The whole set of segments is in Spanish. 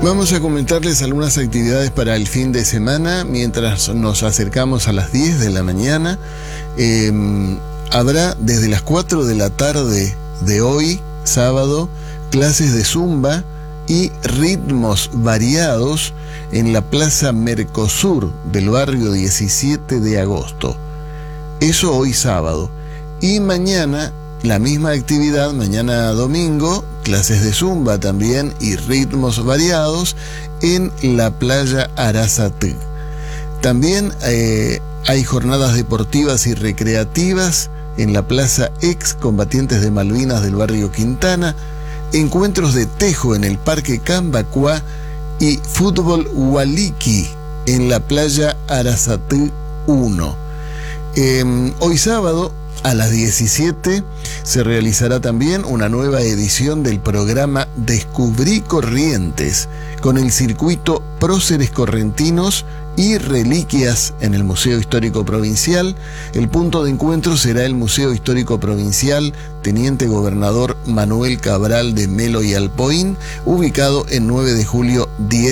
Vamos a comentarles algunas actividades para el fin de semana. Mientras nos acercamos a las 10 de la mañana, habrá desde las 4 de la tarde de hoy, sábado, clases de zumba y ritmos variados en la Plaza Mercosur del barrio 17 de agosto. Eso hoy sábado. Y mañana, la misma actividad, mañana domingo, clases de zumba también y ritmos variados en la playa Arasatí. También hay jornadas deportivas y recreativas en la plaza Excombatientes de Malvinas del barrio Quintana, encuentros de tejo en el Parque Cambacuá y fútbol Hualiqui en la playa Arasatí 1. Hoy sábado a las 17 se realizará también una nueva edición del programa Descubrí Corrientes con el circuito Próceres Correntinos y Reliquias en el Museo Histórico Provincial. El punto de encuentro será el Museo Histórico Provincial Teniente Gobernador Manuel Cabral de Melo y Alpoín, ubicado en 9 de julio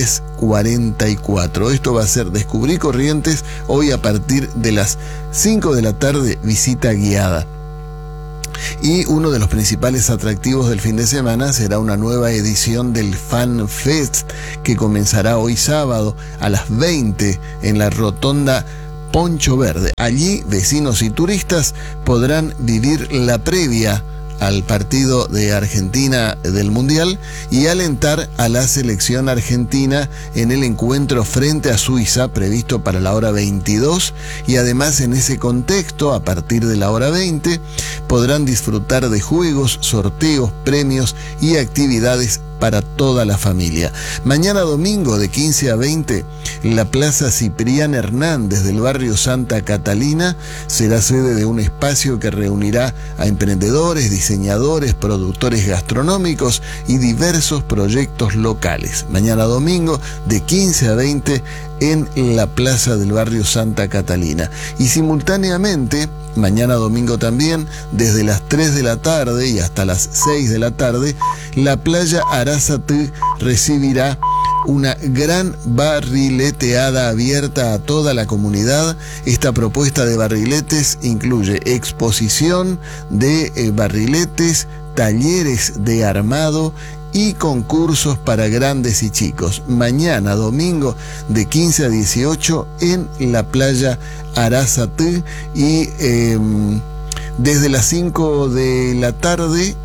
1044. Esto va a ser Descubrí Corrientes hoy a partir de las 5 de la tarde, visita guiada. Y uno de los principales atractivos del fin de semana será una nueva edición del Fan Fest que comenzará hoy sábado a las 20 en la rotonda Poncho Verde. Allí vecinos y turistas podrán vivir la previa al partido de Argentina del Mundial y alentar a la selección argentina en el encuentro frente a Suiza previsto para la hora 22, y además en ese contexto, a partir de la hora 20, podrán disfrutar de juegos, sorteos, premios y actividades para toda la familia. Mañana domingo de 15 a 20, la Plaza Ciprián Hernández del barrio Santa Catalina será sede de un espacio que reunirá a emprendedores, diseñadores, productores gastronómicos y diversos proyectos locales. Mañana domingo de 15 a 20 en la plaza del barrio Santa Catalina. Y simultáneamente, mañana domingo también, desde las 3 de la tarde y hasta las 6 de la tarde, la playa Arasatí recibirá una gran barrileteada abierta a toda la comunidad. Esta propuesta de barriletes incluye exposición de barriletes, talleres de armado y concursos para grandes y chicos. Mañana domingo de 15 a 18 en la playa Arasatí, y desde las 5 de la tarde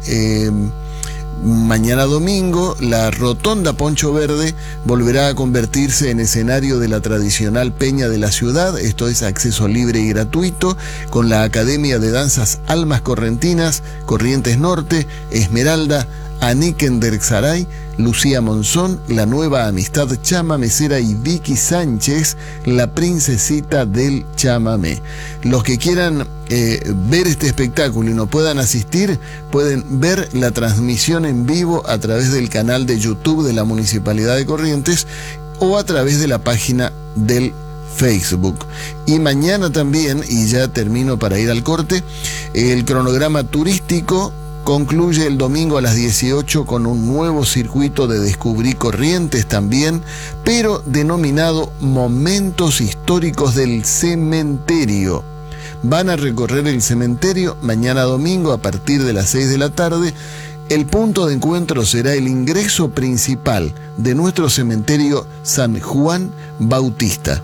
mañana domingo, la rotonda Poncho Verde volverá a convertirse en escenario de la tradicional peña de la ciudad. Esto es acceso libre y gratuito, con la Academia de Danzas Almas Correntinas, Corrientes Norte, Esmeralda, Aniken Derxaray, Lucía Monzón, La Nueva Amistad Chamamecera y Vicky Sánchez, la princesita del chamamé. Los que quieran ver este espectáculo y no puedan asistir, pueden ver la transmisión en vivo a través del canal de YouTube de la Municipalidad de Corrientes o a través de la página del Facebook. Y mañana también, y ya termino para ir al corte, el cronograma turístico concluye el domingo a las 18 con un nuevo circuito de Descubrí Corrientes también, pero denominado Momentos Históricos del Cementerio. Van a recorrer el cementerio mañana domingo a partir de las 6 de la tarde. El punto de encuentro será el ingreso principal de nuestro cementerio San Juan Bautista.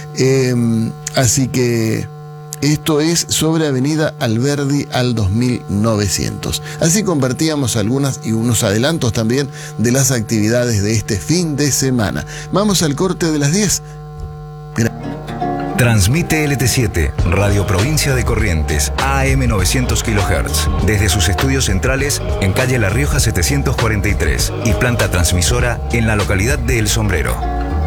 Así que esto es sobre Avenida Alberdi al 2900. Así compartíamos algunas y unos adelantos también de las actividades de este fin de semana. Vamos al corte de las 10. Transmite LT7, Radio Provincia de Corrientes, AM 900 kHz, desde sus estudios centrales en calle La Rioja 743 y planta transmisora en la localidad de El Sombrero.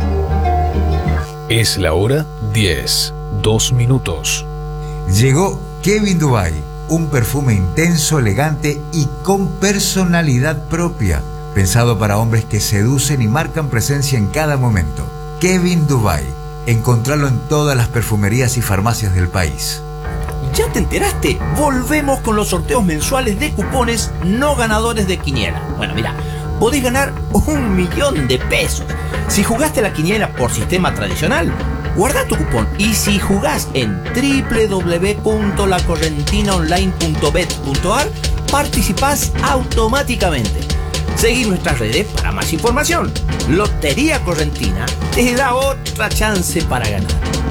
Es la hora 10, 2 minutos. Llegó Kevin Dubai, un perfume intenso, elegante y con personalidad propia, pensado para hombres que seducen y marcan presencia en cada momento. Kevin Dubai. Encontralo en todas las perfumerías y farmacias del país. ¿Ya te enteraste? Volvemos con los sorteos mensuales de cupones no ganadores de quiniela. Bueno, mira, podés ganar 1.000.000 de pesos. Si jugaste a la quiniela por sistema tradicional, guarda tu cupón. Y si jugás en www.lacorrentinaonline.bet.ar, participás automáticamente. Seguí nuestras redes para más información. Lotería Correntina te da otra chance para ganar.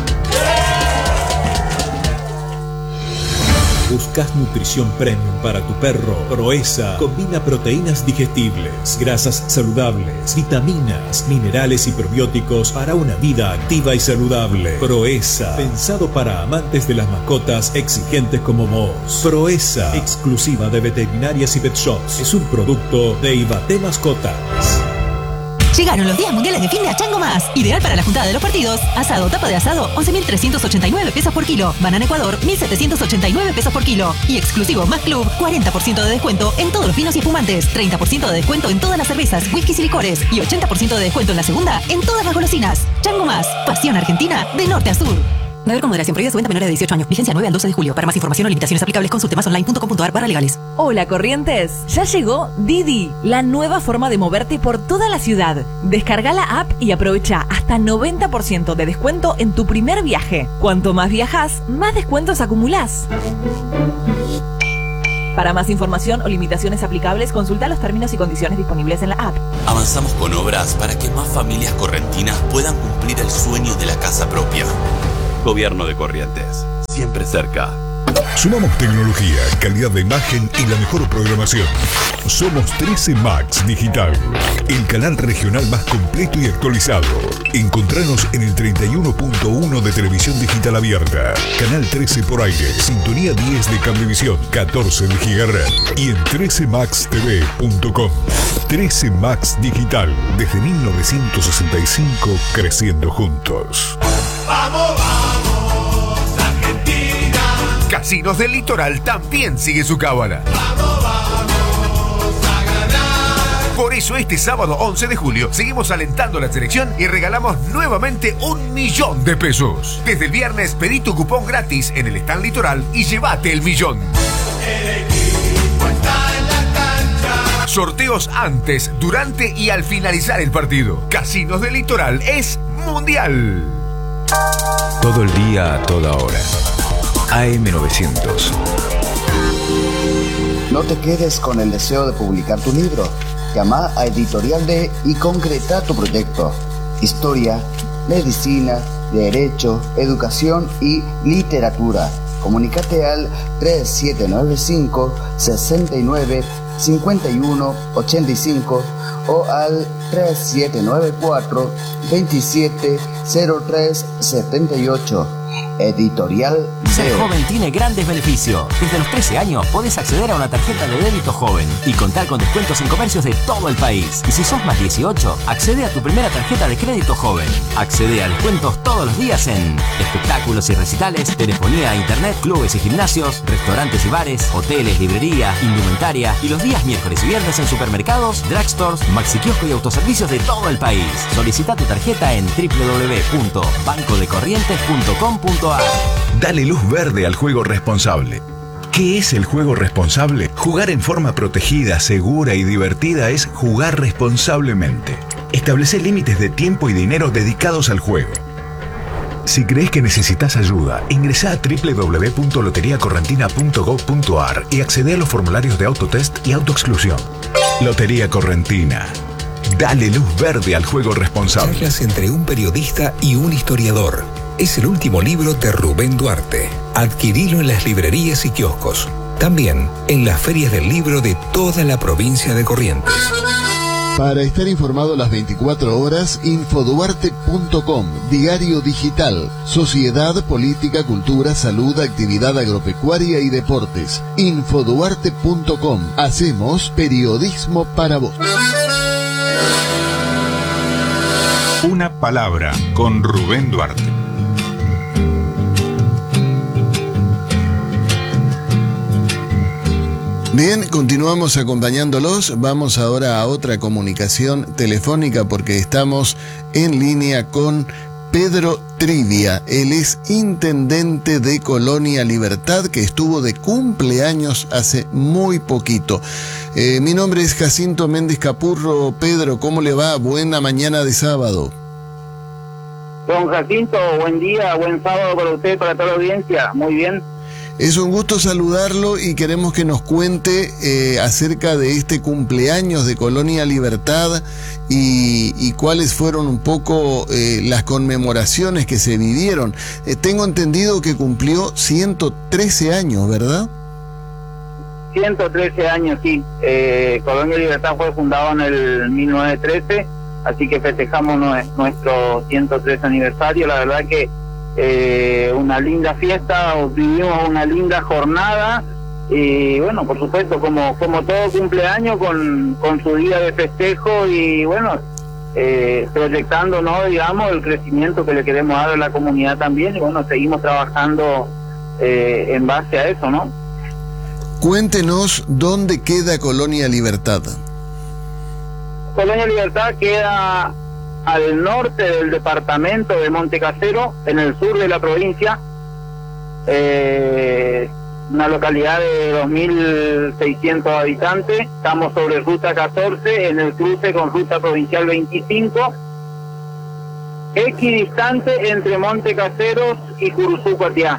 ¿Buscas nutrición premium para tu perro? Proeza combina proteínas digestibles, grasas saludables, vitaminas, minerales y probióticos para una vida activa y saludable. Proeza, pensado para amantes de las mascotas exigentes como vos. Proeza, exclusiva de veterinarias y pet shops. Es un producto de Ibate Mascotas. Llegaron los días mundiales de fin de a Chango Más. Ideal para la juntada de los partidos. Asado, tapa de asado, 11.389 pesos por kilo. Banana Ecuador, 1.789 pesos por kilo. Y exclusivo Más Club, 40% de descuento en todos los vinos y espumantes. 30% de descuento en todas las cervezas, whiskies y licores. Y 80% de descuento en la segunda en todas las golosinas. Chango Más, pasión argentina de norte a sur. Beber con moderación, prohibida su venta a menores de 18 años. Vigencia 9 al 12 de julio. Para más información o limitaciones aplicables, consulte masonline.com.ar/legales. Hola, Corrientes. Ya llegó Didi, la nueva forma de moverte por toda la ciudad. Descarga la app y aprovecha hasta 90% de descuento en tu primer viaje. Cuanto más viajas, más descuentos acumulás. Para más información o limitaciones aplicables, consulta los términos y condiciones disponibles en la app. Avanzamos con obras para que más familias correntinas puedan cumplir el sueño de la casa propia. Gobierno de Corrientes, siempre cerca. Sumamos tecnología, calidad de imagen y la mejor programación. Somos 13 Max Digital, el canal regional más completo y actualizado. Encontranos en el 31.1 de televisión digital abierta, canal 13 por aire, sintonía 10 de cablevisión, 14 de gigahertz y en 13maxtv.com. 13 Max Digital, desde 1965, creciendo juntos. ¡Vamos, vamos, Argentina! Casinos del Litoral también sigue su cábala. ¡Vamos, vamos a ganar! Por eso este sábado 11 de julio seguimos alentando la selección y regalamos nuevamente 1.000.000 de pesos. Desde el viernes pedí tu cupón gratis en el stand Litoral y llévate el 1.000.000. El equipo está en la cancha. Sorteos antes, durante y al finalizar el partido. Casinos del Litoral es mundial. Todo el día, a toda hora. AM900. No te quedes con el deseo de publicar tu libro. Llama a Editorial D y concreta tu proyecto. Historia, medicina, derecho, educación y literatura. Comunícate al 3795 69 51 85 o al 3794 27 03 78. Editorial Ser Deo. joven tiene grandes beneficios. Desde los 13 años podés acceder a una tarjeta de débito joven y contar con descuentos en comercios de todo el país. Y si sos más 18, accede a tu primera tarjeta de crédito joven. Accede a descuentos todos los días en espectáculos y recitales, telefonía e internet, clubes y gimnasios, restaurantes y bares, hoteles, librería, indumentaria y los días miércoles y viernes en supermercados, drugstores, maxiquiosco y autoservicios de todo el país. Solicita tu tarjeta en www.bancodecorrientes.com.ar. Dale luz verde al juego responsable. ¿Qué es el juego responsable? Jugar en forma protegida, segura y divertida es jugar responsablemente. Establece límites de tiempo y dinero dedicados al juego. Si crees que necesitas ayuda, ingresá a www.loteriacorrentina.gov.ar y accede a los formularios de autotest y autoexclusión. Lotería Correntina. Dale luz verde al juego responsable. Charlas entre un periodista y un historiador. Es el último libro de Rubén Duarte. Adquirilo en las librerías y kioscos. También en las ferias del libro de toda la provincia de Corrientes. Para estar informado las 24 horas, infoduarte.com, diario digital, sociedad, política, cultura, salud, actividad agropecuaria y deportes. Infoduarte.com, hacemos periodismo para vos. Una palabra con Rubén Duarte. Bien, continuamos acompañándolos. Vamos ahora a otra comunicación telefónica porque estamos en línea con Pedro Trivia. Él es intendente de Colonia Libertad, que estuvo de cumpleaños hace muy poquito. Mi nombre es Jacinto Méndez Capurro. Pedro, ¿cómo le va? Buena mañana de sábado. Don Jacinto, buen día, buen sábado para usted, para toda la audiencia. Muy bien. Es un gusto saludarlo y queremos que nos cuente acerca de este cumpleaños de Colonia Libertad y cuáles fueron un poco las conmemoraciones que se vivieron. Tengo entendido que cumplió 113 años, ¿verdad? 113 años, sí. Colonia Libertad fue fundado en el 1913, así que festejamos nuestro 113 aniversario. La verdad que una linda fiesta, vivimos una linda jornada y bueno, por supuesto, como todo cumpleaños con su día de festejo y bueno, proyectando, ¿no?, digamos, el crecimiento que le queremos dar a la comunidad también y bueno, seguimos trabajando en base a eso, ¿no? Cuéntenos dónde queda Colonia Libertad. Colonia Libertad queda al norte del departamento de Montecasero, en el sur de la provincia, una localidad de 2.600 habitantes. Estamos sobre ruta 14, en el cruce con ruta provincial 25, equidistante entre Montecaseros y Curuzú-Cuatiá.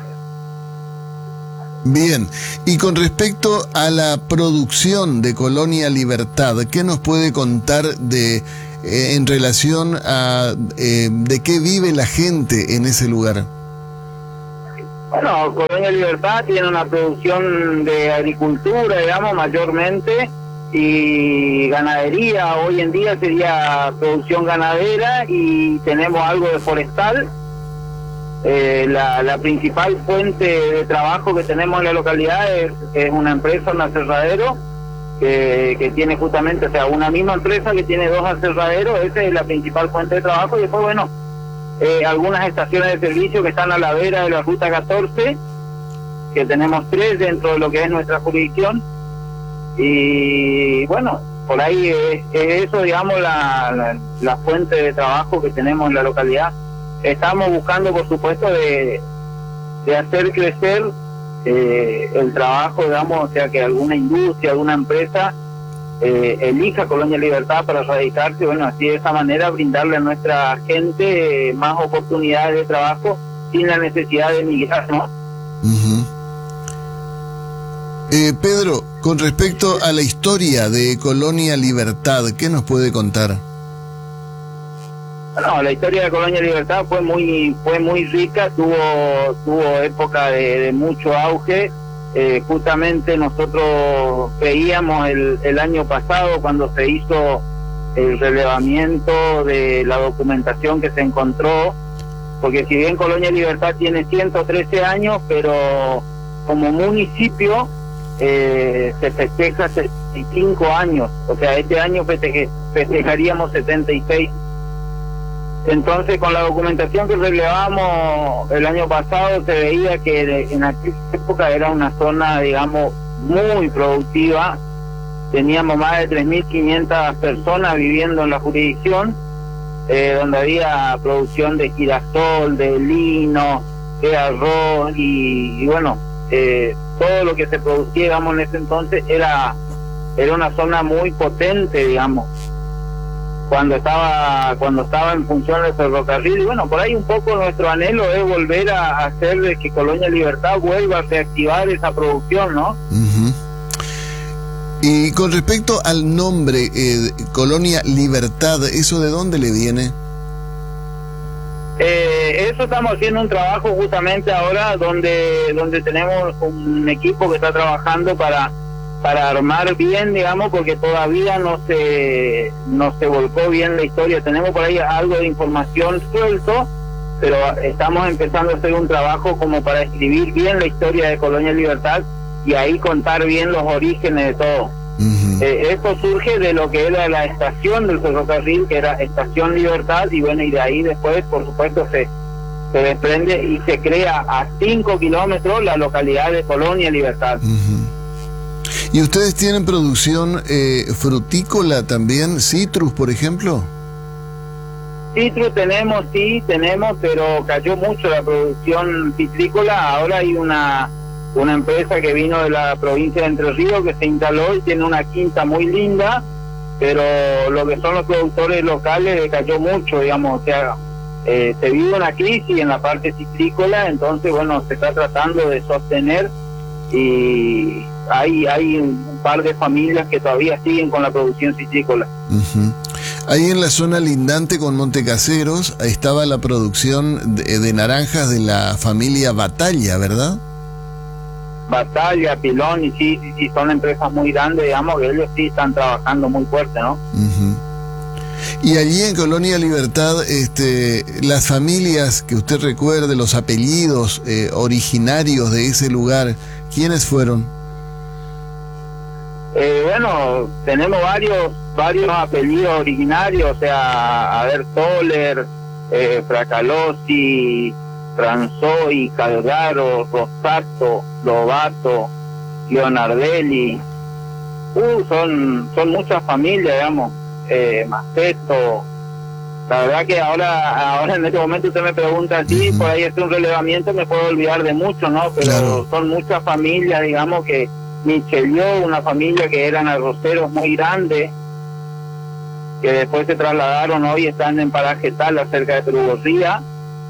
Bien, y con respecto a la producción de Colonia Libertad, ¿qué nos puede contar en relación a de qué vive la gente en ese lugar? Bueno, Colonia Libertad tiene una producción de agricultura, digamos, mayormente, y ganadería. Hoy en día sería producción ganadera y tenemos algo de forestal. La principal fuente de trabajo que tenemos en la localidad es una empresa, un aserradero, que tiene justamente, o sea, una misma empresa que tiene 2 aserraderos. Esa es la principal fuente de trabajo. Y después, bueno, algunas estaciones de servicio que están a la vera de la ruta 14, que tenemos 3 dentro de lo que es nuestra jurisdicción. Y bueno, por ahí es eso, digamos, la fuente de trabajo que tenemos en la localidad. Estamos buscando, por supuesto, de hacer crecer el trabajo, digamos, o sea, que alguna industria, alguna empresa elija Colonia Libertad para radicarse, bueno, así de esa manera brindarle a nuestra gente más oportunidades de trabajo sin la necesidad de emigrar, ¿no? Pedro, con respecto a la historia de Colonia Libertad, ¿qué nos puede contar? No, la historia de Colonia Libertad fue muy rica, tuvo época de mucho auge. Justamente nosotros veíamos el año pasado, cuando se hizo el relevamiento de la documentación que se encontró, porque si bien Colonia Libertad tiene 113 años, pero como municipio se festeja 75 años, o sea, este año festejaríamos 76. Entonces, con la documentación que relevamos el año pasado, se veía que en aquella época era una zona, digamos, muy productiva. Teníamos más de 3.500 personas viviendo en la jurisdicción, donde había producción de girasol, de lino, de arroz y bueno, todo lo que se producía, digamos, en ese entonces era una zona muy potente, digamos, cuando estaba en función del ferrocarril. Y bueno, por ahí un poco nuestro anhelo es volver a hacer de que Colonia Libertad vuelva a reactivar esa producción, ¿no? Y con respecto al nombre Colonia Libertad, ¿eso de dónde le viene? Eso estamos haciendo un trabajo justamente ahora donde tenemos un equipo que está trabajando para armar bien, digamos, porque todavía no se volcó bien la historia. Tenemos por ahí algo de información suelto, pero estamos empezando a hacer un trabajo como para escribir bien la historia de Colonia Libertad y ahí contar bien los orígenes de todo. Esto surge de lo que era la estación del ferrocarril, que era Estación Libertad, y bueno, y de ahí después, por supuesto, se desprende y se crea a 5 kilómetros la localidad de Colonia Libertad. ¿Y ustedes tienen producción frutícola también, citrus, por ejemplo? Citrus tenemos, pero cayó mucho la producción citrícola. Ahora hay una empresa que vino de la provincia de Entre Ríos que se instaló y tiene una quinta muy linda, pero lo que son los productores locales cayó mucho, digamos, o sea, se vive una crisis en la parte citrícola, entonces, bueno, se está tratando de sostener y hay un par de familias que todavía siguen con la producción citrícola. Uh-huh. Ahí en la zona lindante con Montecaseros estaba la producción de naranjas de la familia Batalla, ¿verdad? Batalla, Pilón, y sí, son empresas muy grandes, digamos, que ellos sí están trabajando muy fuerte, ¿no? Uh-huh. Y allí en Colonia Libertad, las familias que usted recuerde, los apellidos originarios de ese lugar, ¿quiénes fueron? Bueno, tenemos varios apellidos originarios, o sea, a ver, Toller, Fracalosi, Franzoy, Calgaro, Rosato, Lobato, Leonardelli, son muchas familias, digamos, Maceto. La verdad que ahora en este momento usted me pregunta así, por ahí hace un relevamiento, me puedo olvidar de mucho, ¿no? Pero claro, son muchas familias, digamos, que Michelió, una familia que eran arroceros muy grandes, que después se trasladaron, hoy están en Paraje Tala, cerca de Perugorría.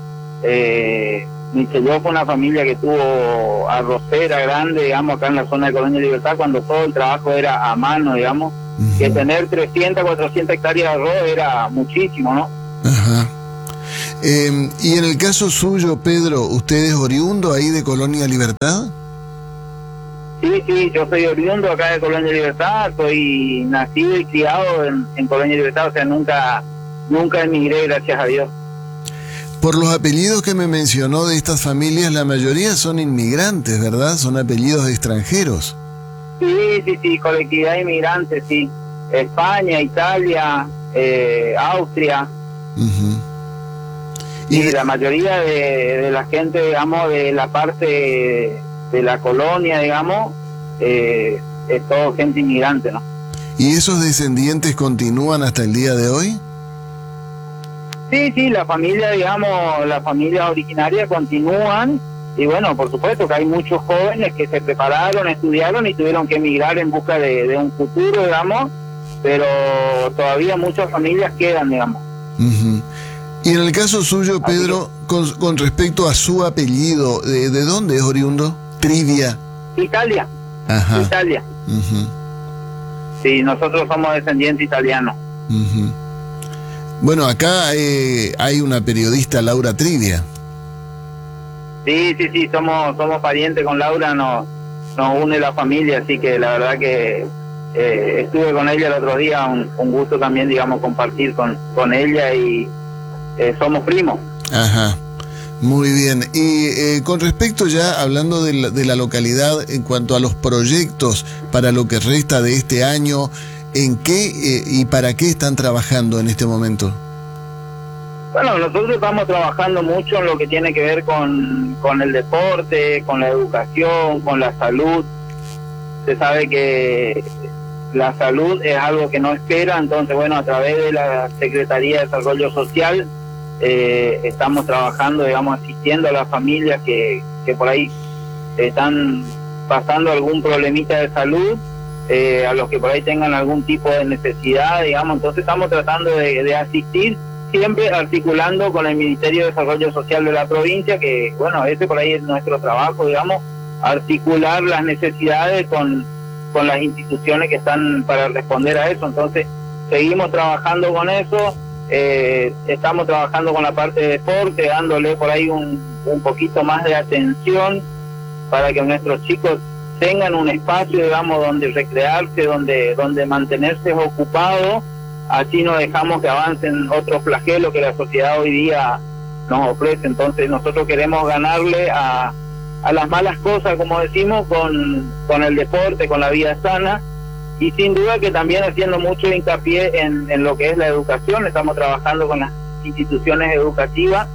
Michelió fue una familia que tuvo arrocera grande, digamos, acá en la zona de Colonia Libertad, cuando todo el trabajo era a mano, digamos, que tener 300, 400 hectáreas de arroz era muchísimo, ¿no? Ajá. Y en el caso suyo, Pedro, ¿usted es oriundo ahí de Colonia Libertad? Sí, yo soy oriundo acá de Colonia Libertad, soy nacido y criado en Colonia Libertad, o sea, nunca emigré, gracias a Dios. Por los apellidos que me mencionó de estas familias, la mayoría son inmigrantes, ¿verdad? Son apellidos extranjeros. Sí, colectividad inmigrante, sí. España, Italia, Austria. Uh-huh. Y la mayoría de la gente, digamos, de la parte de la colonia, digamos, es todo gente inmigrante, ¿no? ¿Y esos descendientes continúan hasta el día de hoy? Sí, la familia, digamos, las familias originarias continúan, y bueno, por supuesto que hay muchos jóvenes que se prepararon, estudiaron y tuvieron que emigrar en busca de un futuro, digamos, pero todavía muchas familias quedan, digamos. Uh-huh. Y en el caso suyo, Pedro, con respecto a su apellido, ¿de dónde es oriundo? Trivia. Italia. Ajá. Italia. Uh-huh. Sí, nosotros somos descendientes italianos. Uh-huh. Bueno, acá hay una periodista, Laura Trivia. Sí, somos parientes con Laura, nos une la familia, así que la verdad que estuve con ella el otro día, un gusto también, digamos, compartir con ella y somos primos. Ajá, muy bien. Y con respecto ya, hablando de la localidad, en cuanto a los proyectos para lo que resta de este año, ¿en qué y para qué están trabajando en este momento? Bueno, nosotros estamos trabajando mucho en lo que tiene que ver con el deporte, con la educación, con la salud. Se sabe que la salud es algo que no espera, entonces, bueno, a través de la Secretaría de Desarrollo Social estamos trabajando, digamos, asistiendo a las familias que por ahí están pasando algún problemita de salud, a los que por ahí tengan algún tipo de necesidad, digamos, entonces estamos tratando de asistir, siempre articulando con el Ministerio de Desarrollo Social de la provincia, que bueno, ese por ahí es nuestro trabajo, digamos, articular las necesidades con las instituciones que están para responder a eso. Entonces seguimos trabajando con eso, estamos trabajando con la parte de deporte, dándole por ahí un poquito más de atención para que nuestros chicos tengan un espacio, digamos, donde recrearse, donde mantenerse ocupados. Así no dejamos que avancen otros flagelos que la sociedad hoy día nos ofrece. Entonces nosotros queremos ganarle a las malas cosas, como decimos, con el deporte, con la vida sana, y sin duda que también haciendo mucho hincapié en lo que es la educación. Estamos trabajando con las instituciones educativas,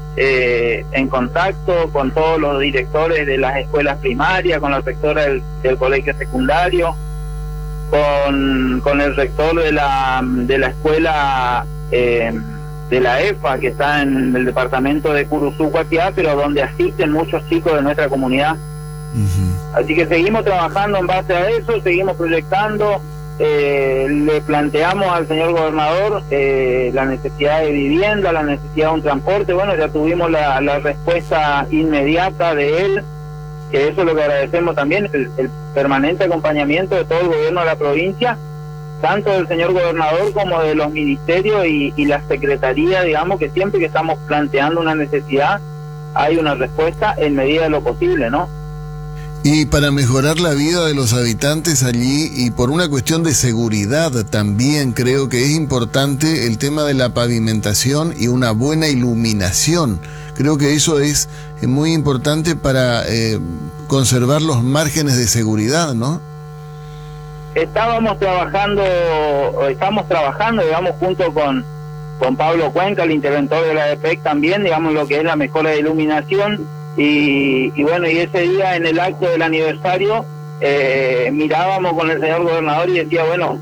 en contacto con todos los directores de las escuelas primarias, con la rectora del colegio secundario, con el rector de la escuela de la EFA, que está en el departamento de Curuzú, Cuatiá, pero donde asisten muchos chicos de nuestra comunidad. Así que seguimos trabajando en base a eso, seguimos proyectando. Le planteamos al señor gobernador la necesidad de vivienda, la necesidad de un transporte. Bueno, ya tuvimos la respuesta inmediata de él, que eso es lo que agradecemos también, el permanente acompañamiento de todo el gobierno de la provincia, tanto del señor gobernador como de los ministerios y la secretaría, digamos, que siempre que estamos planteando una necesidad hay una respuesta en medida de lo posible, ¿no? Y para mejorar la vida de los habitantes allí, y por una cuestión de seguridad también, creo que es importante el tema de la pavimentación y una buena iluminación. Creo que eso es muy importante para conservar los márgenes de seguridad, ¿no? Estamos trabajando, digamos, junto con Pablo Cuenca, el interventor de la DPEC también, digamos, lo que es la mejora de iluminación. Y bueno, y ese día en el acto del aniversario mirábamos con el señor gobernador y decía, bueno,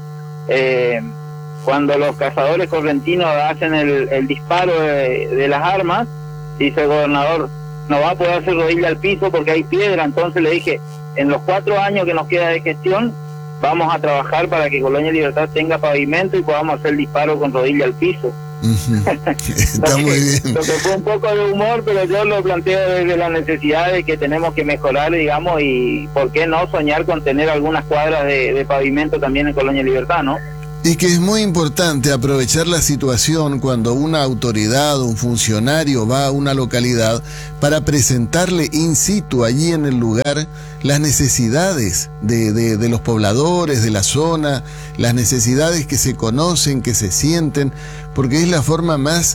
cuando los cazadores correntinos hacen el disparo de las armas, dice el gobernador, no va a poder hacer rodilla al piso porque hay piedra. Entonces le dije, en los 4 años que nos queda de gestión, vamos a trabajar para que Colonia Libertad tenga pavimento y podamos hacer el disparo con rodilla al piso. Está muy bien. Lo que fue un poco de humor, pero yo lo planteo desde la necesidad de que tenemos que mejorar, digamos, y por qué no soñar con tener algunas cuadras de pavimento también en Colonia Libertad, ¿no? Y que es muy importante aprovechar la situación cuando una autoridad o un funcionario va a una localidad para presentarle in situ, allí en el lugar, las necesidades de los pobladores, de la zona, las necesidades que se conocen, que se sienten, porque es la forma más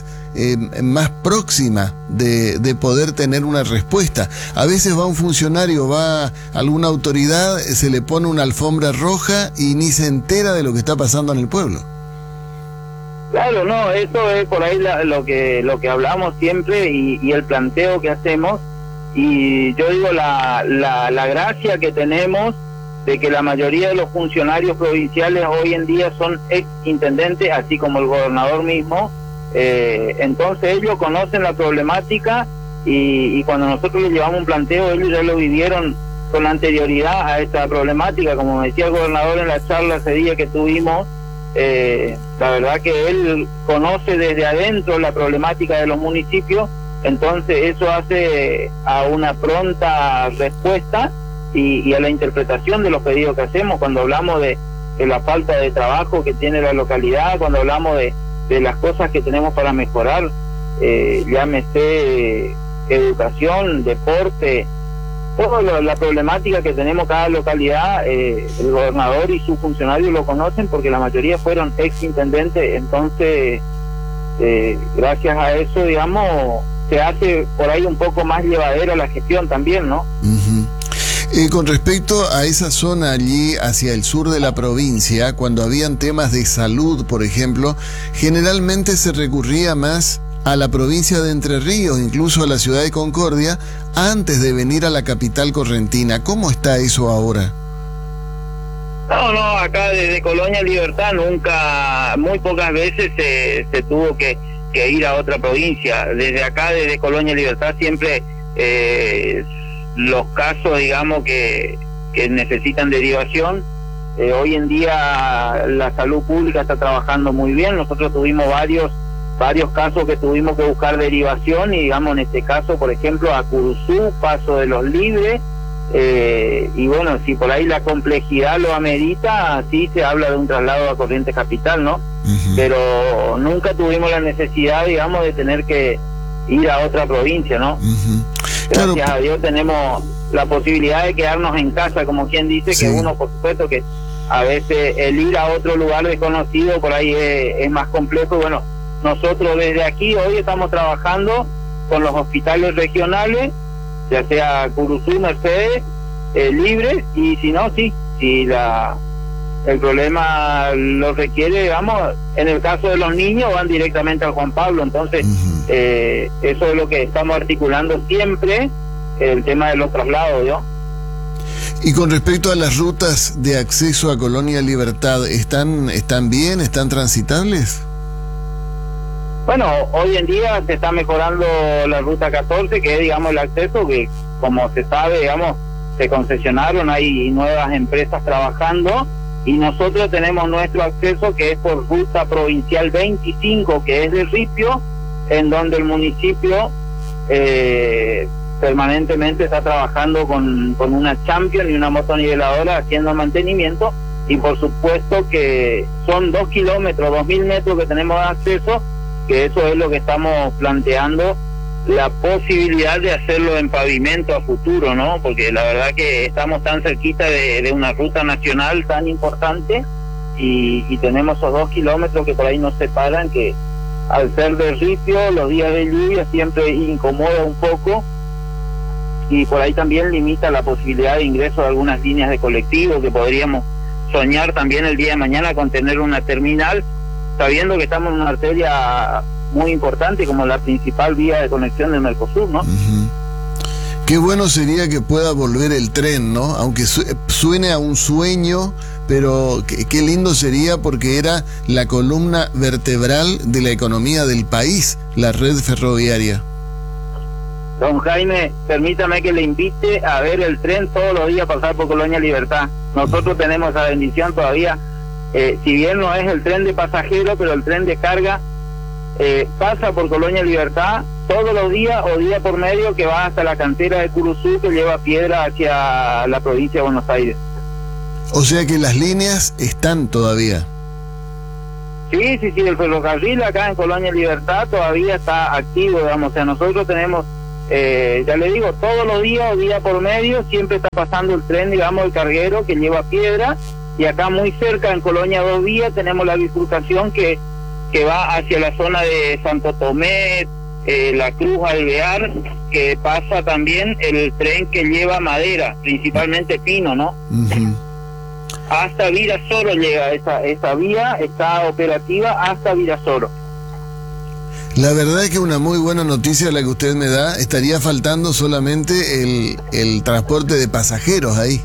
próxima de poder tener una respuesta. A veces va un funcionario, va a alguna autoridad, se le pone una alfombra roja y ni se entera de lo que está pasando en el pueblo. Claro, no, eso es por ahí lo que hablamos siempre y el planteo que hacemos. Y yo digo la gracia que tenemos de que la mayoría de los funcionarios provinciales hoy en día son ex intendentes, así como el gobernador mismo. Entonces ellos conocen la problemática y cuando nosotros les llevamos un planteo, ellos ya lo vivieron con anterioridad a esta problemática. Como me decía el gobernador en la charla ese día que tuvimos, la verdad que él conoce desde adentro la problemática de los municipios. Entonces eso hace a una pronta respuesta y a la interpretación de los pedidos que hacemos cuando hablamos de la falta de trabajo que tiene la localidad, cuando hablamos de las cosas que tenemos para mejorar, llámese educación, deporte, toda la problemática que tenemos cada localidad. El gobernador y sus funcionarios lo conocen porque la mayoría fueron ex intendentes. Entonces gracias a eso, digamos, se hace por ahí un poco más llevadera la gestión también, ¿no? Con respecto a esa zona allí hacia el sur de la provincia, cuando habían temas de salud, por ejemplo, generalmente se recurría más a la provincia de Entre Ríos, incluso a la ciudad de Concordia, antes de venir a la capital correntina. ¿Cómo está eso ahora? No, acá desde Colonia Libertad nunca, muy pocas veces se tuvo que ir a otra provincia. Desde acá, desde Colonia Libertad, siempre los casos, digamos, que necesitan derivación. Hoy en día la salud pública está trabajando muy bien. Nosotros tuvimos varios casos que tuvimos que buscar derivación y, digamos, en este caso, por ejemplo, a Curuzú, Paso de los Libres, y bueno, si por ahí la complejidad lo amerita, sí se habla de un traslado a Corrientes Capital, ¿no? Pero nunca tuvimos la necesidad, digamos, de tener que ir a otra provincia, ¿no? Gracias a Dios tenemos la posibilidad de quedarnos en casa, como quien dice, que uno, por supuesto, que a veces el ir a otro lugar desconocido por ahí es más complejo. Bueno, nosotros desde aquí hoy estamos trabajando con los hospitales regionales, ya sea Curuzú, Mercedes, Libres, y si no, si el problema lo requiere, digamos, en el caso de los niños van directamente al Juan Pablo. Entonces eso es lo que estamos articulando siempre, el tema de los traslados, ¿no? Y con respecto a las rutas de acceso a Colonia Libertad, ¿están bien? ¿Están transitables? Bueno, hoy en día se está mejorando la ruta 14, que es, digamos, el acceso que, como se sabe, digamos, se concesionaron, hay nuevas empresas trabajando, y nosotros tenemos nuestro acceso que es por ruta provincial 25, que es de Ripio, en donde el municipio permanentemente está trabajando con una Champion y una motoniveladora haciendo mantenimiento, y por supuesto que son 2 kilómetros, 2.000 metros que tenemos de acceso, que eso es lo que estamos planteando, la posibilidad de hacerlo en pavimento a futuro, ¿no? Porque la verdad que estamos tan cerquita de una ruta nacional tan importante, y tenemos esos 2 kilómetros que por ahí nos separan, que al ser de Ripio, los días de lluvia siempre incomoda un poco, y por ahí también limita la posibilidad de ingreso de algunas líneas de colectivo, que podríamos soñar también el día de mañana con tener una terminal, sabiendo que estamos en una arteria muy importante como la principal vía de conexión del Mercosur, ¿no? Qué bueno sería que pueda volver el tren, ¿no? Aunque suene a un sueño, pero qué lindo sería, porque era la columna vertebral de la economía del país, la red ferroviaria. Don Jaime, permítame que le invite a ver el tren todos los días pasar por Colonia Libertad. Nosotros tenemos esa bendición todavía, si bien no es el tren de pasajeros, pero el tren de carga pasa por Colonia Libertad todos los días o día por medio, que va hasta la cantera de Curuzú, que lleva piedra hacia la provincia de Buenos Aires. O sea que las líneas están todavía. Sí, el ferrocarril acá en Colonia Libertad todavía está activo, digamos. O sea, nosotros tenemos, ya le digo, todos los días o día por medio siempre está pasando el tren, digamos, el carguero que lleva piedra, y acá muy cerca en Colonia Dos Vías tenemos la bifurcación que va hacia la zona de Santo Tomé, La Cruz, Alvear, que pasa también el tren que lleva madera, principalmente pino, ¿no? Hasta Virasoro llega esa vía, está operativa hasta Virasoro. La verdad es que una muy buena noticia la que usted me da. Estaría faltando solamente el transporte de pasajeros ahí.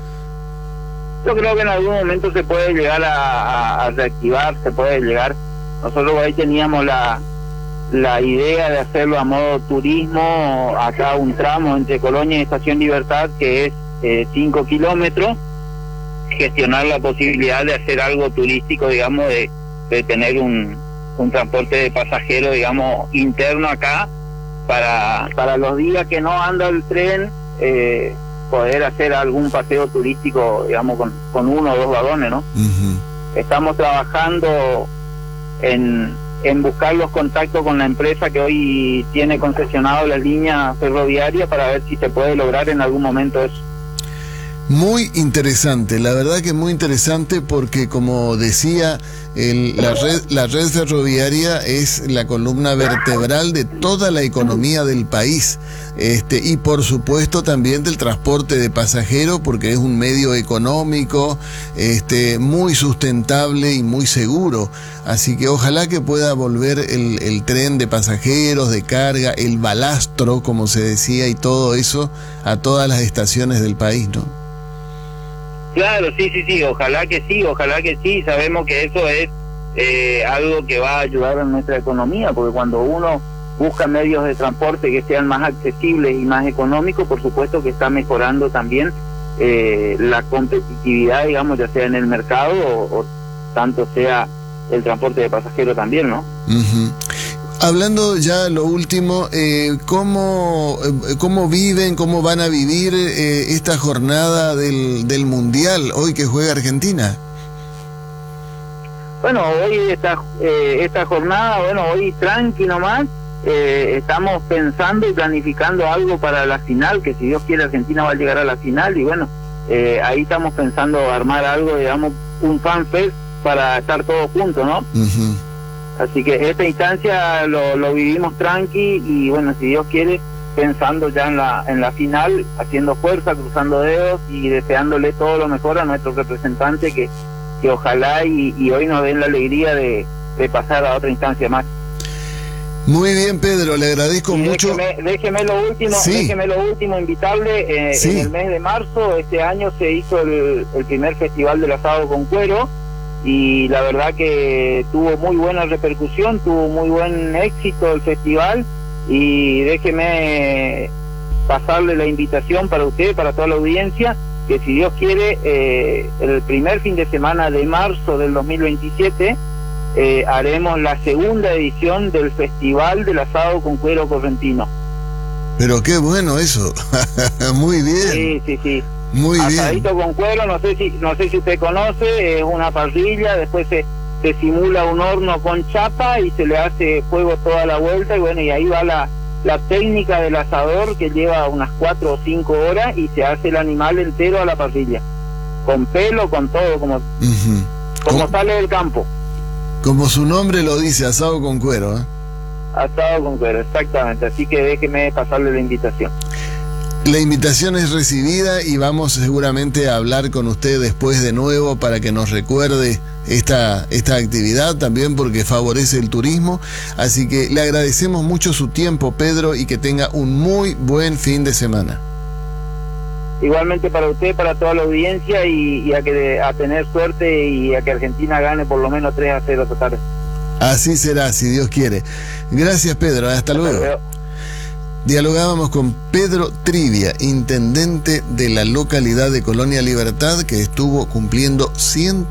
Yo creo que en algún momento se puede llegar a reactivar, se puede llegar. Nosotros ahí teníamos la idea de hacerlo a modo turismo, acá un tramo entre Colonia y Estación Libertad, que es 5 kilómetros, gestionar la posibilidad de hacer algo turístico, digamos, de tener un transporte de pasajeros, digamos, interno acá, para los días que no anda el tren, poder hacer algún paseo turístico, digamos, con 1 o 2 vagones, ¿no? Estamos trabajando en buscar los contactos con la empresa que hoy tiene concesionado la línea ferroviaria, para ver si se puede lograr en algún momento eso. Muy interesante, la verdad que muy interesante, porque como decía, la red ferroviaria es la columna vertebral de toda la economía del país, y por supuesto también del transporte de pasajeros, porque es un medio económico, muy sustentable y muy seguro. Así que ojalá que pueda volver el tren de pasajeros, de carga, el balastro, como se decía, y todo eso a todas las estaciones del país, ¿no? Claro, sí, ojalá que sí, sabemos que eso es algo que va a ayudar a nuestra economía, porque cuando uno busca medios de transporte que sean más accesibles y más económicos, por supuesto que está mejorando también la competitividad, digamos, ya sea en el mercado o tanto sea el transporte de pasajeros también, ¿no? Hablando ya lo último, ¿cómo viven, cómo van a vivir esta jornada del Mundial, hoy que juega Argentina? Bueno, hoy esta jornada, hoy tranqui nomás, estamos pensando y planificando algo para la final, que si Dios quiere Argentina va a llegar a la final, y bueno, ahí estamos pensando armar algo, digamos, un fan fest para estar todos juntos, ¿no? Así que esta instancia lo vivimos tranqui, y bueno, si Dios quiere, pensando ya en la final, haciendo fuerza, cruzando dedos y deseándole todo lo mejor a nuestro representante, que ojalá y hoy nos den la alegría de pasar a otra instancia más. Muy bien, Pedro, le agradezco mucho. Déjeme lo último, invitarle, en el mes de marzo, este año se hizo el primer festival del asado con cuero, y la verdad que tuvo muy buena repercusión, tuvo muy buen éxito el festival, y déjeme pasarle la invitación para usted, para toda la audiencia, que si Dios quiere, el primer fin de semana de marzo del 2027 haremos la segunda edición del Festival del Asado con Cuero Correntino. Pero qué bueno eso. Muy bien. Sí. Muy Asadito bien. con cuero, no sé si usted conoce, es una parrilla, después se simula un horno con chapa y se le hace fuego toda la vuelta, y bueno, y ahí va la técnica del asador, que lleva unas 4 o 5 horas, y se hace el animal entero a la parrilla, con pelo, con todo, como sale del campo. Como su nombre lo dice, asado con cuero, ¿eh? Asado con cuero, exactamente. Así que déjeme pasarle la invitación. La invitación es recibida y vamos seguramente a hablar con usted después de nuevo para que nos recuerde esta actividad también, porque favorece el turismo. Así que le agradecemos mucho su tiempo, Pedro, y que tenga un muy buen fin de semana. Igualmente para usted, para toda la audiencia, y a tener suerte y a que Argentina gane por lo menos 3-0 total. Así será, si Dios quiere. Gracias, Pedro. Hasta luego. Dialogábamos con Pedro Trivia, intendente de la localidad de Colonia Libertad, que estuvo cumpliendo 100